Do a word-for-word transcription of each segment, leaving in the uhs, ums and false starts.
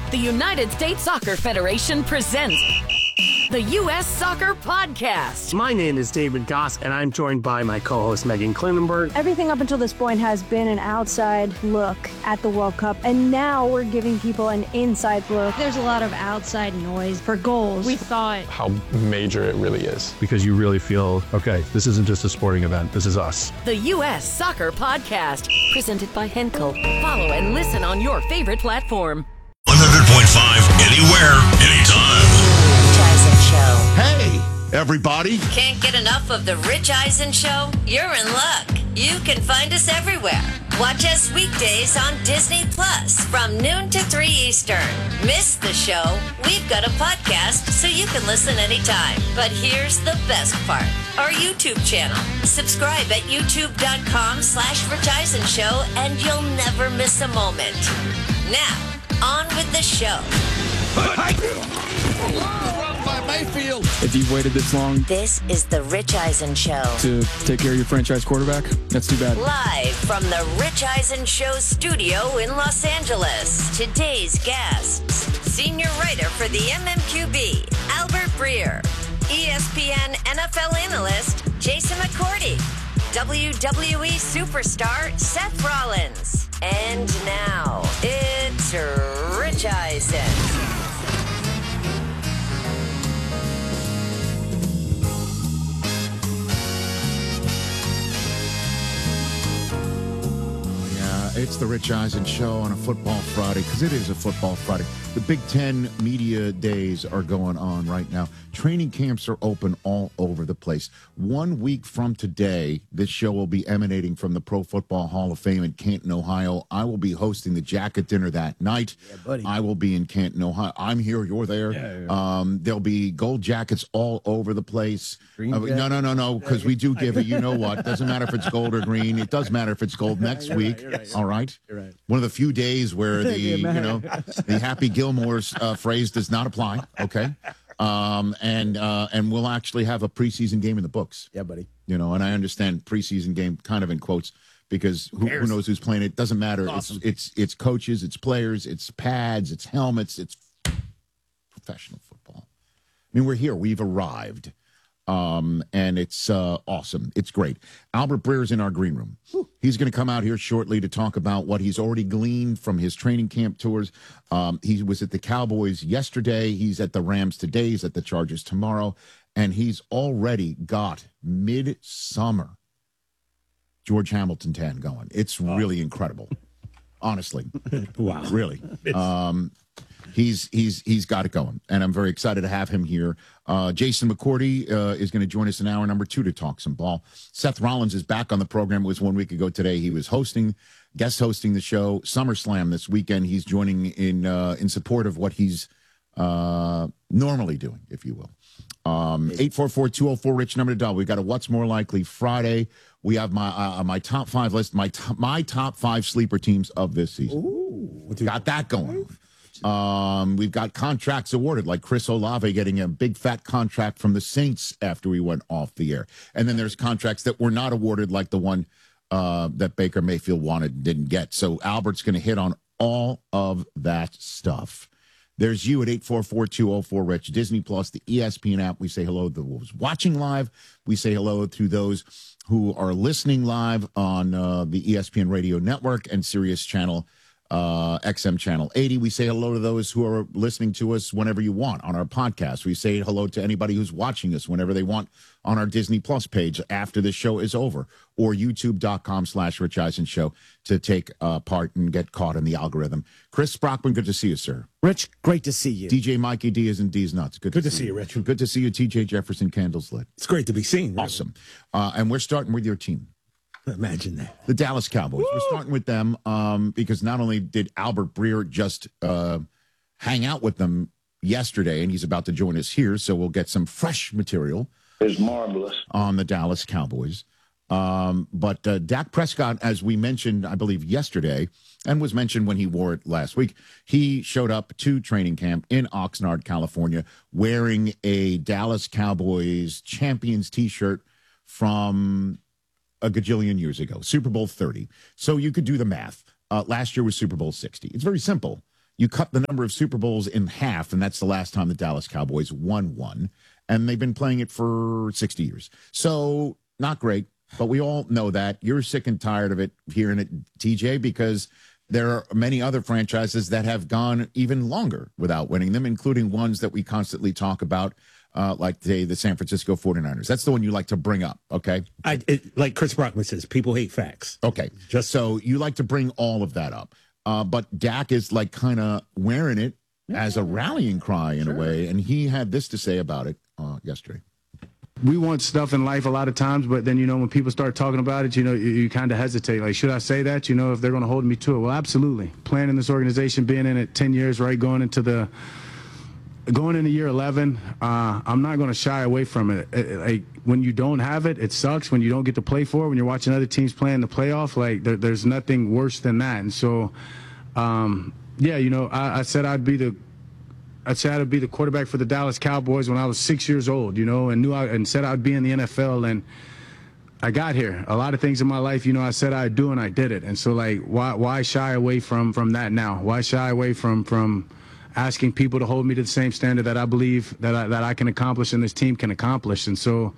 The United States Soccer Federation presents the U S Soccer Podcast. My name is David Goss, and I'm joined by my co-host Megan Klinenberg. Everything up until this point has been an outside look at the World Cup, and now we're giving people an inside look. There's a lot of outside noise for goals. We thought how major it really is. Because you really feel, okay, this isn't just a sporting event, this is us. The U S Soccer Podcast, presented by Henkel. Follow and listen on your favorite platform. one hundred point five, anywhere, anytime. Rich Eisen Show. Hey, everybody. Can't get enough of the Rich Eisen Show? You're in luck. You can find us everywhere. Watch us weekdays on Disney Plus from noon to three Eastern. Miss the show? We've got a podcast so you can listen anytime. But here's the best part. Our YouTube channel. Subscribe at youtube.com slash Rich Eisen Show and you'll never miss a moment. Now, on with the show. If you've waited this long This is the Rich Eisen Show. to take care of your franchise quarterback, that's too bad. Live from the Rich Eisen Show studio in Los Angeles. Today's guests, senior writer for the M M Q B, Albert Breer, E S P N N F L analyst, Jason McCourty, W W E superstar, Seth Rollins. And now, it's Rich Eisen. It's the Rich Eisen Show on a football Friday, because it is a football Friday. The Big Ten media days are going on right now. Training camps are open all over the place. One week from today, this show will be emanating from the Pro Football Hall of Fame in Canton, Ohio. I will be hosting the jacket dinner that night. Yeah, buddy. I will be in Canton, Ohio. I'm here, you're there. Yeah, yeah. Um, there'll be gold jackets all over the place. Green Uh, no, no, no, no, because we do give it, you know what. Doesn't matter if it's gold or green. It does matter if it's gold next You're week. right, you're right, All right? You're right. One of the few days where the, you know, the Happy Gilmore's uh, phrase does not apply. Okay. Um, and uh, and we'll actually have a preseason game in the books. Yeah, buddy. You know, and I understand preseason game kind of in quotes because who, who knows who's playing it? Doesn't matter. Awesome. It's, it's it's coaches, it's players, it's pads, it's helmets, it's professional football. I mean, we're here. We've arrived. Um, and it's uh, awesome. It's great. Albert Breer is in our green room. He's going to come out here shortly to talk about what he's already gleaned from his training camp tours. Um, he was at the Cowboys yesterday. He's at the Rams today. He's at the Chargers tomorrow. And he's already got midsummer George Hamilton tan going. It's really incredible. Honestly. Wow. Really. Um, He's he's he's got it going, and I'm very excited to have him here. Uh, Jason McCourty uh, is going to join us in hour number two to talk some ball. Seth Rollins is back on the program. It was one week ago today. He was hosting, guest hosting the show SummerSlam this weekend. He's joining in uh, in support of what he's uh, normally doing, if you will. Um, eight four four, two oh four, Rich, number to dial. We've got a What's More Likely Friday. We have my uh, my top five list, my top, my top five sleeper teams of this season. Ooh, got that going on. Um, we've got contracts awarded, like Chris Olave getting a big fat contract from the Saints after we went off the air. And then there's contracts that were not awarded, like the one uh, that Baker Mayfield wanted and didn't get. So Albert's going to hit on all of that stuff. There's you at eight four four, two oh four, Rich. Disney Plus, the E S P N app. We say hello to those watching live. We say hello to those who are listening live on uh, the E S P N Radio Network and Sirius Channel uh X M channel eighty. We say hello to those who are listening to us whenever you want on our podcast. We say hello to anybody who's watching us whenever they want on our Disney Plus page after the show is over, or youtube.com slash Rich Eisen Show to take uh, part and get caught in the algorithm. Chris Brockman, good to see you, sir. Rich, great to see you. D J Mikey D is in D's nuts. Good, Good to, to see you, Rich. Good to see you, T J Jefferson Candles Lit. It's great to be seen. Really. Awesome. Uh, and we're starting with your team. Imagine that. The Dallas Cowboys. Woo! We're starting with them um, because not only did Albert Breer just uh, hang out with them yesterday, and he's about to join us here, so we'll get some fresh material. It's marvelous. On the Dallas Cowboys. Um, but uh, Dak Prescott, as we mentioned, I believe, yesterday, and was mentioned when he wore it last week, he showed up to training camp in Oxnard, California, wearing a Dallas Cowboys champions T-shirt from a gajillion years ago, Super Bowl thirty. So you could do the math. Uh, last year was Super Bowl sixty. It's very simple. You cut the number of Super Bowls in half, and that's the last time the Dallas Cowboys won one. And they've been playing it for sixty years. So not great, but we all know that. You're sick and tired of it hearing it, T J, because there are many other franchises that have gone even longer without winning them, including ones that we constantly talk about, uh, like today, the San Francisco forty-niners. That's the one you like to bring up, okay? I, it, like Chris Brockman says, people hate facts. Okay, just so you like to bring all of that up. Uh, but Dak is like kind of wearing it as a rallying cry in sure. a way, and he had this to say about it uh, yesterday. We want stuff in life a lot of times, but then, you know, when people start talking about it, you know, you, you kind of hesitate. Like, should I say that, you know, if they're going to hold me to it? Well, absolutely. Playing in this organization, being in it ten years, right, going into the going into year eleven, uh, I'm not going to shy away from it. It, it. Like, when you don't have it, it sucks. When you don't get to play for it, when you're watching other teams play in the playoff, like, there, there's nothing worse than that. And so, um, yeah, you know, I, I said I'd be the I said I'd be the quarterback for the Dallas Cowboys when I was six years old, you know, and knew I, and said I'd be in the N F L, and I got here. A lot of things in my life, you know, I said I'd do, and I did it. And so, like, why why shy away from from that now? Why shy away from from asking people to hold me to the same standard that I believe that I, that I can accomplish and this team can accomplish? And so,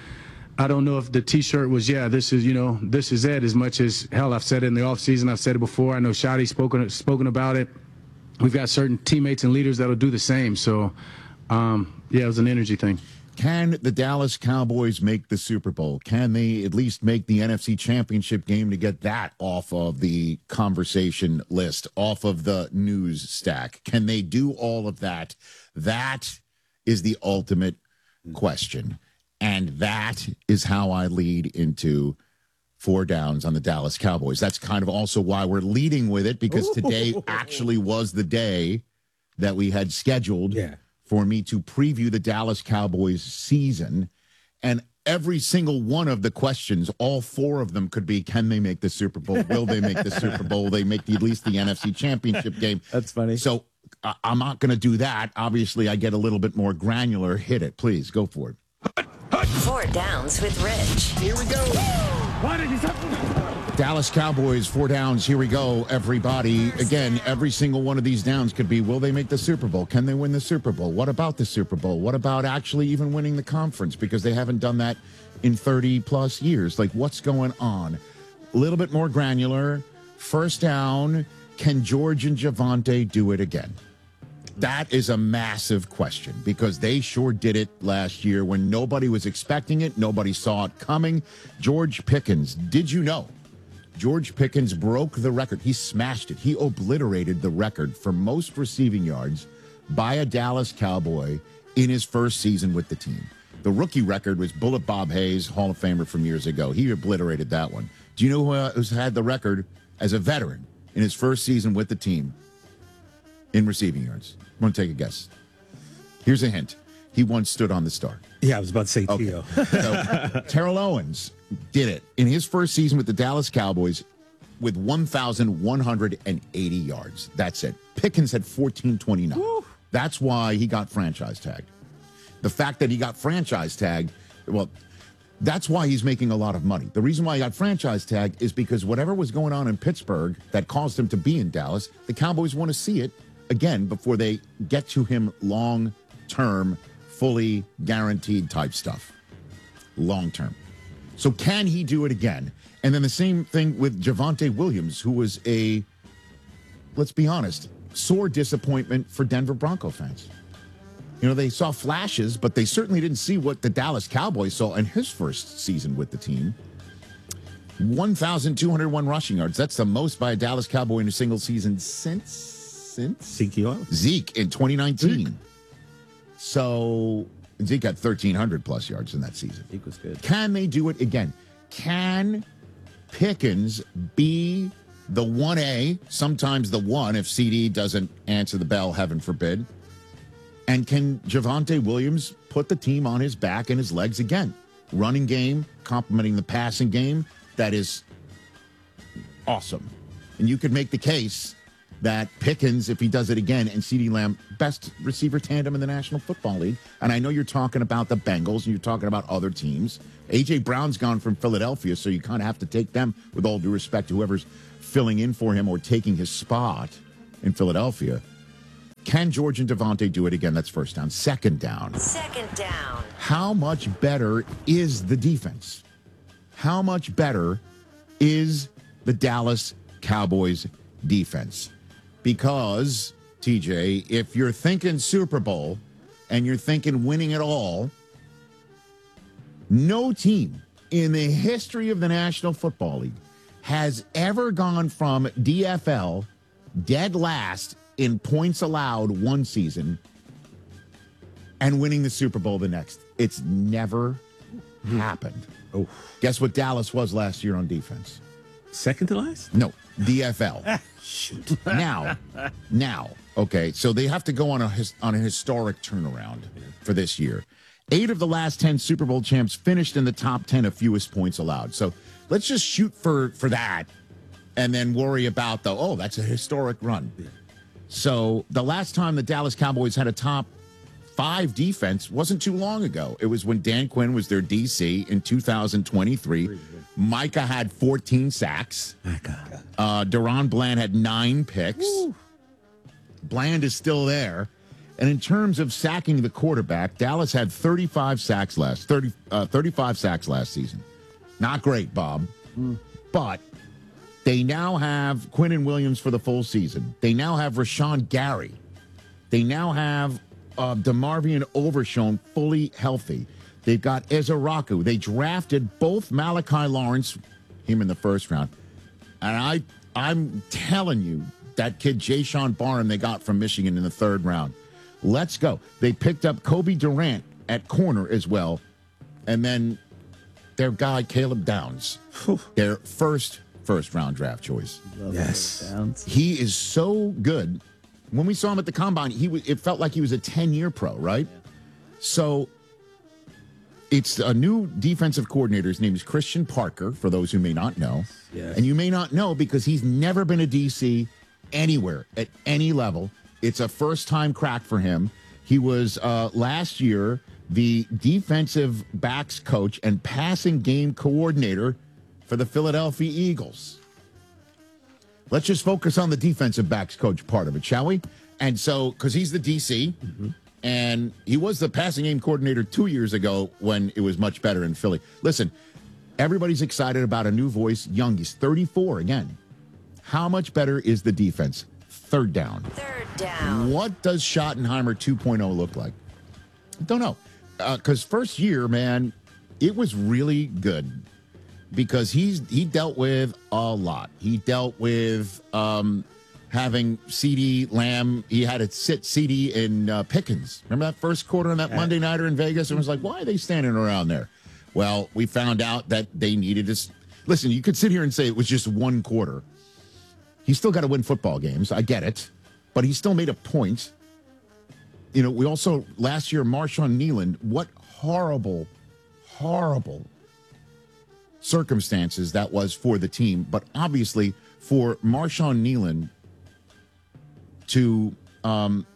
I don't know if the T-shirt was, yeah, this is, you know, this is it, as much as, hell, I've said it in the offseason. I've said it before. I know Shotty's spoken spoken about it. We've got certain teammates and leaders that'll do the same. So, um, yeah, it was an energy thing. Can the Dallas Cowboys make the Super Bowl? Can they at least make the N F C Championship game to get that off of the conversation list, off of the news stack? Can they do all of that? That is the ultimate question. And that is how I lead into four downs on the Dallas Cowboys. That's kind of also why we're leading with it, because today actually was the day that we had scheduled yeah. for me to preview the Dallas Cowboys season. And every single one of the questions, all four of them could be, can they make the Super Bowl? Will they make the Super Bowl? Will they make the, at least the N F C Championship game? That's funny. So uh, I'm not going to do that. Obviously, I get a little bit more granular. Hit it. Please, go for it. Four downs with Rich. Here we go. Dallas Cowboys, four downs. Here we go, everybody. Again, every single one of these downs could be, will they make the Super Bowl? Can they win the Super Bowl? What about the Super Bowl? What about actually even winning the conference? Because they haven't done that in thirty plus years. Like, what's going on? A little bit more granular. First down, can George and Javonte do it again? That is a massive question, because they sure did it last year when nobody was expecting it. Nobody saw it coming. George Pickens, did you know? George Pickens broke the record. He smashed it. He obliterated the record for most receiving yards by a Dallas Cowboy in his first season with the team. The rookie record was Bullet Bob Hayes, Hall of Famer from years ago. He obliterated that one. Do you know who uh, who's had the record as a veteran in his first season with the team in receiving yards? I'm going to take a guess. Here's a hint. He once stood on the star. Yeah, I was about to say okay. Tio. So, Terrell Owens did it in his first season with the Dallas Cowboys with one thousand one hundred eighty yards. That's it. Pickens had fourteen twenty-nine. Woo. That's why he got franchise tagged. The fact that he got franchise tagged, well, that's why he's making a lot of money. The reason why he got franchise tagged is because whatever was going on in Pittsburgh that caused him to be in Dallas, the Cowboys want to see it again before they get to him long-term, fully guaranteed type stuff. Long-term. So can he do it again? And then the same thing with Javonte Williams, who was a, let's be honest, sore disappointment for Denver Bronco fans. You know, they saw flashes, but they certainly didn't see what the Dallas Cowboys saw in his first season with the team. one thousand two hundred one rushing yards. That's the most by a Dallas Cowboy in a single season since Since Zeke, Zeke in twenty nineteen. Zeke. So Zeke got thirteen hundred plus yards in that season. Zeke was good. Can they do it again? Can Pickens be the one A, sometimes the one if C D doesn't answer the bell, heaven forbid? And can Javonte Williams put the team on his back and his legs again? Running game, complementing the passing game, that is awesome. And you could make the case that Pickens, if he does it again, and CeeDee Lamb, best receiver tandem in the National Football League. And I know you're talking about the Bengals and you're talking about other teams. A J. Brown's gone from Philadelphia, so you kind of have to take them, with all due respect to whoever's filling in for him or taking his spot in Philadelphia. Can George and Devontae do it again? That's first down. Second down. Second down. How much better is the defense? How much better is the Dallas Cowboys defense? Because, T J, if you're thinking Super Bowl and you're thinking winning it all, no team in the history of the National Football League has ever gone from D F L dead last in points allowed one season and winning the Super Bowl the next. It's never happened. Oh, guess what Dallas was last year on defense? Second to last? No, D F L. Shoot. Now, now, okay, so they have to go on a his, on a historic turnaround for this year. Eight of the last ten Super Bowl champs finished in the top ten of fewest points allowed. So let's just shoot for for that, and then worry about the oh, that's a historic run. So the last time the Dallas Cowboys had a top five defense wasn't too long ago. It was when Dan Quinn was their D C in two thousand twenty-three. Micah had fourteen sacks. Uh, Deron Bland had nine picks. Woo. Bland is still there. And in terms of sacking the quarterback, Dallas had thirty-five sacks last thirty, uh, thirty-five sacks last season. Not great, Bob. Mm. But they now have Quinnen Williams for the full season. They now have Rashawn Gary. They now have uh, DeMarvion Overshown fully healthy. They've got Ezaraku. They drafted both Malachi Lawrence, him in the first round. And I, I'm telling you, that kid, Jayshon Barham, they got from Michigan in the third round. Let's go. They picked up Kobe Durant at corner as well. And then their guy, Caleb Downs, their first first-round draft choice. Yes. He is so good. When we saw him at the Combine, he w- it felt like he was a ten-year pro, right? Yeah. So it's a new defensive coordinator. His name is Christian Parker, for those who may not know. Yes. And you may not know because he's never been a D C anywhere at any level. It's a first-time crack for him. He was uh, last year the defensive backs coach and passing game coordinator for the Philadelphia Eagles. Let's just focus on the defensive backs coach part of it, shall we? And so, because he's the D C, mm-hmm. and he was the passing game coordinator two years ago when it was much better in Philly. Listen, everybody's excited about a new voice. Young, he's thirty-four again. How much better is the defense? Third down. Third down. What does Schottenheimer two point oh look like? Don't know. Because uh, first year, man, it was really good. Because he's he dealt with a lot. He dealt with um, having CeeDee Lamb. He had to sit CeeDee in uh, Pickens. Remember that first quarter on that yeah. Monday nighter in Vegas? It was like, why are they standing around there? Well, we found out that they needed to. Listen, you could sit here and say it was just one quarter. He's still got to win football games. I get it. But he still made a point. You know, we also, last year, Marshawn Kneeland, what horrible, horrible circumstances that was for the team. But obviously, for Marshawn Kneeland to um,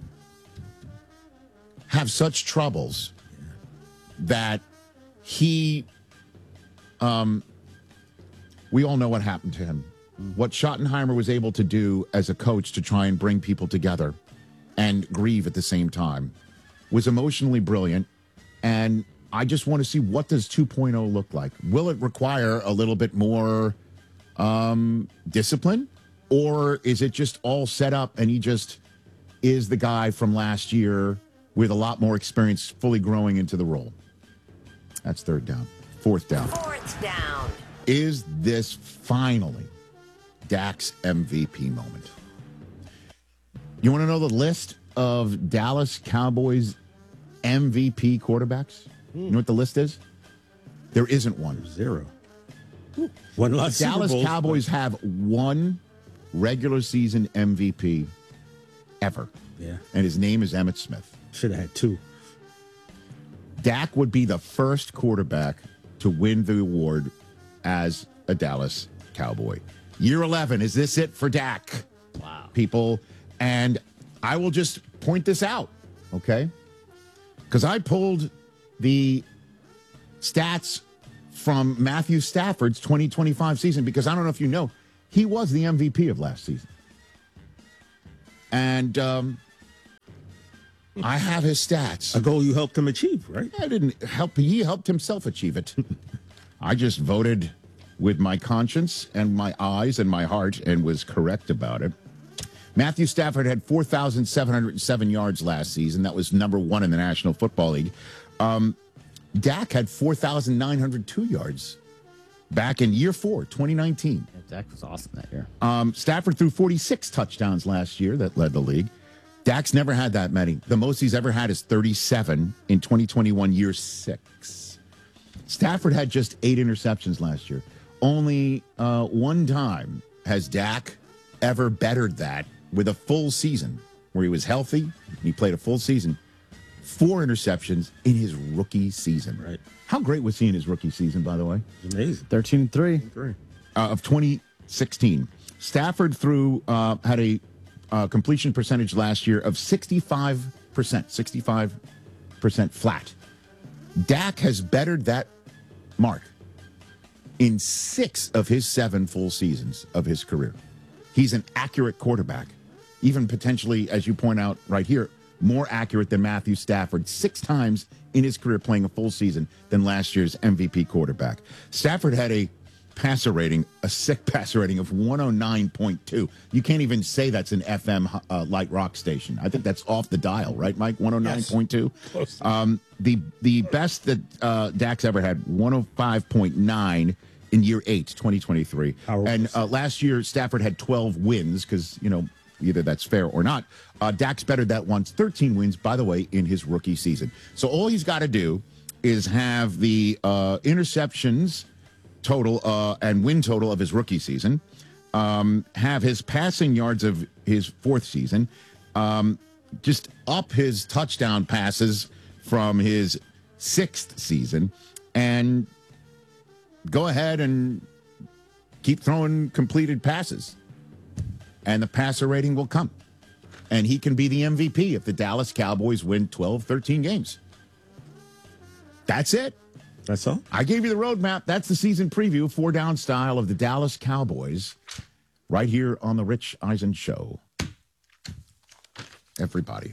have such troubles that he, um, we all know what happened to him. What Schottenheimer was able to do as a coach to try and bring people together and grieve at the same time was emotionally brilliant. And I just want to see, what does two point oh look like? Will it require a little bit more um, discipline? Or is it just all set up and he just is the guy from last year with a lot more experience fully growing into the role? That's third down. Fourth down. Fourth down. Is this finally Dak's M V P moment? You want to know the list of Dallas Cowboys M V P quarterbacks? Hmm. You know what the list is? There isn't one. Zero. One lot. Dallas Cowboys but... have one regular season M V P ever. Yeah. And his name is Emmitt Smith. Should have had two. Dak would be the first quarterback to win the award as a Dallas Cowboy. Year eleven, is this it for Dak? Wow. People, and I will just point this out, okay? Because I pulled the stats from Matthew Stafford's twenty twenty-five season, because I don't know if you know, he was the M V P of last season. And um, I have his stats. A goal you helped him achieve, right? I didn't help. He helped himself achieve it. I just voted with my conscience and my eyes and my heart and was correct about it. Matthew Stafford had four thousand seven hundred seven yards last season. That was number one in the National Football League. Um, Dak had four thousand nine hundred two yards back in year four, twenty nineteen. Yeah, Dak was awesome that year. Um, Stafford threw forty-six touchdowns last year. That led the league. Dak's never had that many. The most he's ever had is thirty-seven in twenty twenty-one, year six. Stafford had just eight interceptions last year. Only uh, one time has Dak ever bettered that with a full season where he was healthy and he played a full season. Four interceptions in his rookie season. Right. How great was he in his rookie season, by the way? It's amazing. thirteen and three. Three. Uh, of twenty sixteen. Stafford threw, uh, had a uh, completion percentage last year of sixty-five percent. sixty-five percent flat. Dak has bettered that mark in six of his seven full seasons of his career. He's an accurate quarterback, even potentially, as you point out right here, more accurate than Matthew Stafford, six times in his career playing a full season than last year's M V P quarterback. Stafford had a passer rating, a sick passer rating of one oh nine point two. You can't even say that's an F M uh, light rock station. I think that's off the dial, right, Mike? one oh nine point two? Yes. Um, the, the best that uh, Dak's ever had, one oh five point nine in year eight, twenty twenty-three. And uh, last year, Stafford had twelve wins because, you know, either that's fair or not. Uh, Dak's bettered that once, thirteen wins, by the way, in his rookie season. So all he's got to do is have the uh, interceptions total uh, and win total of his rookie season, um, have his passing yards of his fourth season, um, just up his touchdown passes from his sixth season, and go ahead and keep throwing completed passes. And the passer rating will come. And he can be the M V P if the Dallas Cowboys win twelve, thirteen games. That's it. That's all? I gave you the roadmap. That's the season preview, four down style of the Dallas Cowboys, right here on the Rich Eisen Show. Everybody.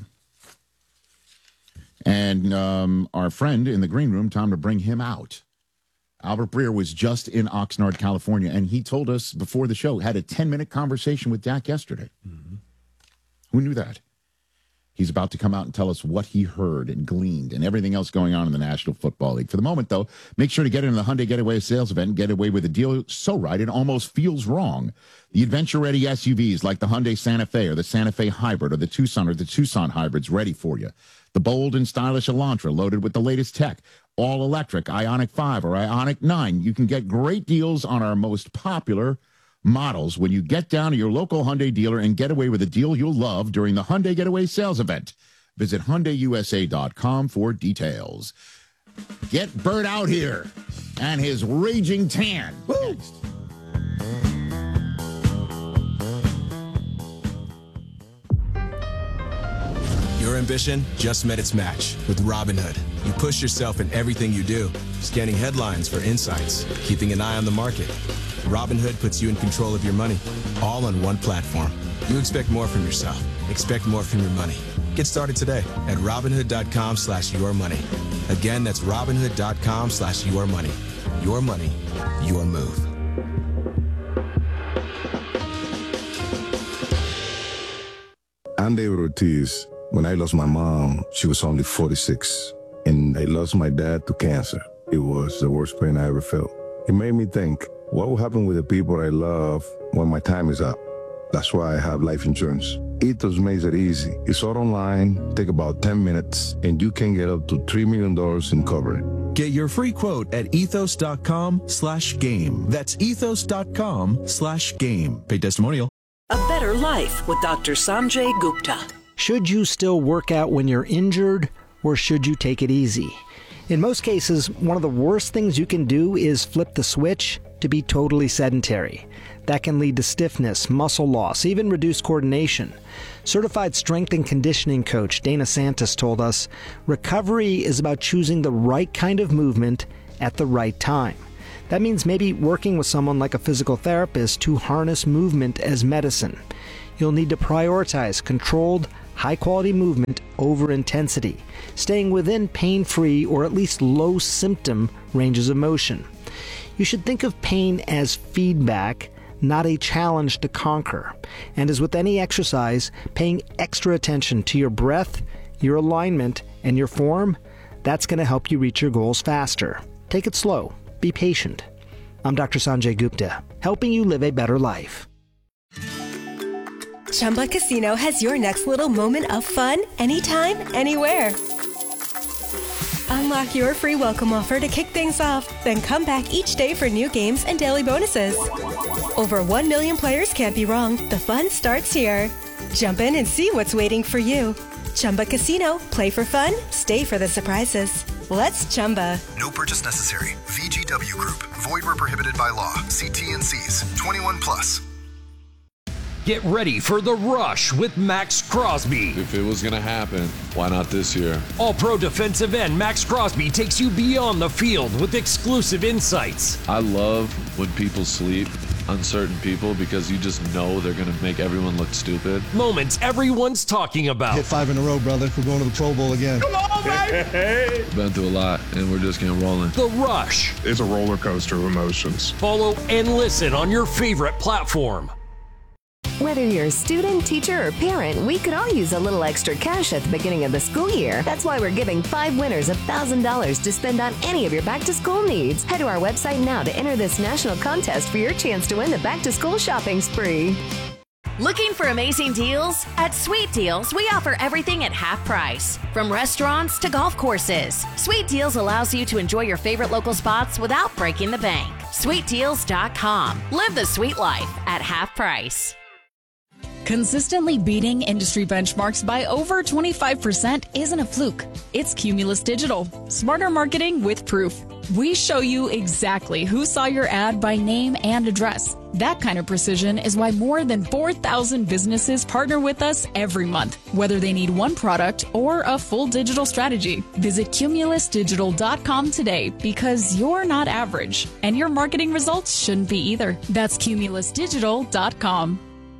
And um, our friend in the green room, time to bring him out. Albert Breer was just in Oxnard, California, and he told us before the show, had a ten-minute conversation with Dak yesterday. Mm-hmm. Who knew that? He's about to come out and tell us what he heard and gleaned and everything else going on in the National Football League. For the moment, though, make sure to get into the Hyundai Getaway sales event and get away with a deal so right it almost feels wrong. The adventure-ready S U Vs like the Hyundai Santa Fe or the Santa Fe Hybrid or the Tucson or the Tucson Hybrid's ready for you. The bold and stylish Elantra loaded with the latest tech. All-electric Ioniq five or Ioniq nine. You can get great deals on our most popular models when you get down to your local Hyundai dealer and get away with a deal you'll love during the Hyundai Getaway sales event. Visit Hyundai U S A dot com for details. Get Bert out here and his raging tan. Woo! Next. Your ambition just met its match with Robinhood. You push yourself in everything you do, scanning headlines for insights, keeping an eye on the market. Robinhood puts you in control of your money, all on one platform. You expect more from yourself. Expect more from your money. Get started today at Robinhood.com slash your money. Again, that's Robinhood.com slash your money. Your money, your move. I'm David Ortiz. When I lost my mom, she was only forty-six. And I lost my dad to cancer. It was the worst pain I ever felt. It made me think, what will happen with the people I love when my time is up? That's why I have life insurance. Ethos makes it easy. It's all online, take about ten minutes, and you can get up to three million dollars in coverage. Get your free quote at ethos.com slash game. That's ethos.com slash game. Pay testimonial. A better life with Doctor Sanjay Gupta. Should you still work out when you're injured, or should you take it easy? In most cases, one of the worst things you can do is flip the switch to be totally sedentary. That can lead to stiffness, muscle loss, even reduced coordination. Certified strength and conditioning coach Dana Santos told us, recovery is about choosing the right kind of movement at the right time. That means maybe working with someone like a physical therapist to harness movement as medicine. You'll need to prioritize controlled, high-quality movement over intensity, staying within pain-free or at least low-symptom ranges of motion. You should think of pain as feedback, not a challenge to conquer. And as with any exercise, paying extra attention to your breath, your alignment, and your form, that's going to help you reach your goals faster. Take it slow. Be patient. I'm Doctor Sanjay Gupta, helping you live a better life. Chumba Casino has your next little moment of fun anytime, anywhere. Unlock your free welcome offer to kick things off, then come back each day for new games and daily bonuses. Over one million players can't be wrong. The fun starts here. Jump in and see what's waiting for you. Chumba Casino. Play for fun. Stay for the surprises. Let's Chumba. No purchase necessary. V G W Group. Void where prohibited by law. See T N Cs. twenty-one plus. Get ready for The Rush with Max Crosby. If it was going to happen, why not this year? All-pro defensive end Max Crosby takes you beyond the field with exclusive insights. I love when people sleep on certain people because you just know they're going to make everyone look stupid. Moments everyone's talking about. Hit five in a row, brother. We're going to the Pro Bowl again. Come on, baby! Been through a lot, and we're just getting rolling. The Rush. It's a roller coaster of emotions. Follow and listen on your favorite platform. Whether you're a student, teacher, or parent, we could all use a little extra cash at the beginning of the school year. That's why we're giving five winners one thousand dollars to spend on any of your back-to-school needs. Head to our website now to enter this national contest for your chance to win the back-to-school shopping spree. Looking for amazing deals? At Sweet Deals, we offer everything at half price. From restaurants to golf courses, Sweet Deals allows you to enjoy your favorite local spots without breaking the bank. sweet deals dot com. Live the sweet life at half price. Consistently beating industry benchmarks by over twenty-five percent isn't a fluke. It's Cumulus Digital. Smarter marketing with proof. We show you exactly who saw your ad by name and address. That kind of precision is why more than four thousand businesses partner with us every month, whether they need one product or a full digital strategy. Visit Cumulus Digital dot com today because you're not average, and your marketing results shouldn't be either. That's Cumulus Digital dot com.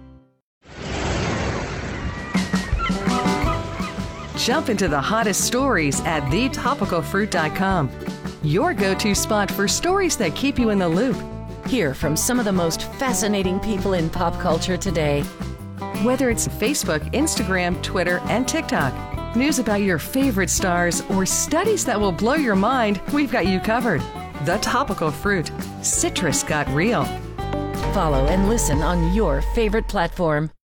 Jump into the hottest stories at the topical fruit dot com. Your go-to spot for stories that keep you in the loop. Hear from some of the most fascinating people in pop culture today. Whether it's Facebook, Instagram, Twitter, and TikTok, news about your favorite stars, or studies that will blow your mind, we've got you covered. The Topical Fruit. Citrus got real. Follow and listen on your favorite platform.